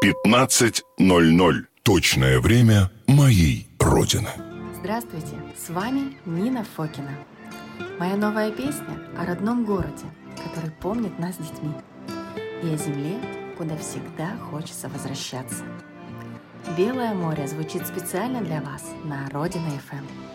15:00. Точное время моей Родины. Здравствуйте, с вами Нина Фокина. Моя новая песня о родном городе, который помнит нас с детьми, и о земле, куда всегда хочется возвращаться. «Белое море» звучит специально для вас на Родина ФМ.